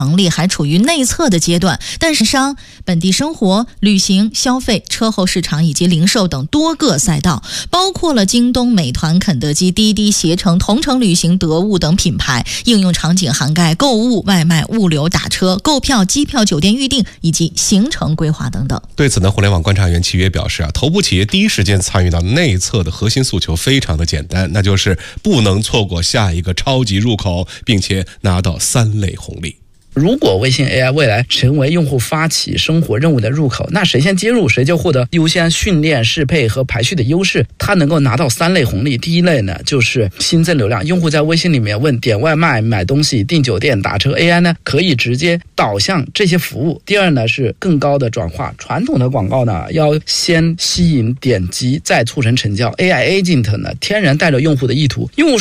能力还处于内测的阶段，但是本地生活、旅行、消费、车后市场以及零售等多个赛道，包括了京东、美团、肯德基、滴滴、携程、同程旅行、得物等品牌。应用场景涵盖购物、外卖、物流、打车、购票、机票、酒店预订以及行程规划等等。 对此呢，互联网观察员齐约表示头部企业第一时间参与到内测的核心诉求非常的简单，那就是不能错过下一个超级入口，并且拿到3类红利。 如果微信 AI 未来成为用户发起生活任务的入口，那谁先接入谁就获得优先训练、适配和排序的优势。它能够拿到3类红利。第一类呢，就是新增流量。用户在微信里面问点外卖、买东西、订酒店、打车 ，AI 呢可以直接导向这些服务。第二呢是更高的转化。传统的广告呢要先吸引点击，再促成成交。AI Agent 呢天然带着用户的意图，用户